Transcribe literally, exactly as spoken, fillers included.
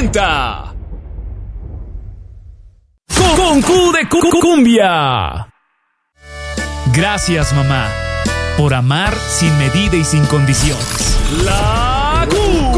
presenta Con, con Q de cu- Cumbia. Gracias, mamá, por amar sin medida y sin condiciones. La Q.